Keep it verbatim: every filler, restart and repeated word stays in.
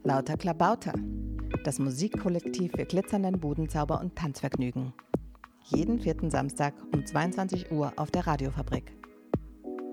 Lauter Klabauter, das Musikkollektiv für glitzernden Budenzauber und Tanzvergnügen. Jeden vierten Samstag um zweiundzwanzig Uhr auf der Radiofabrik.